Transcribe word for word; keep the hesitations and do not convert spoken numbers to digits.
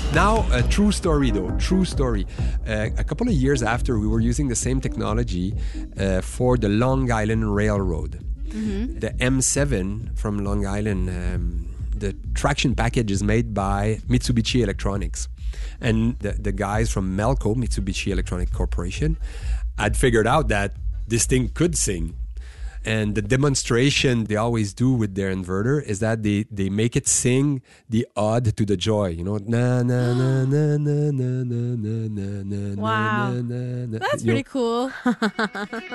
Now, a true story though, true story. Uh, a couple of years after, we were using the same technology uh, for the Long Island Railroad. Mm-hmm. The M seven from Long Island, um, the traction package is made by Mitsubishi Electronics. And the, the guys from Melco, Mitsubishi Electronic Corporation, had figured out that this thing could sing. And the demonstration they always do with their inverter is that they, they make it sing the ode to the joy. You know, na na na na na na na na na na. Wow. na, na, na. That's You know, pretty cool.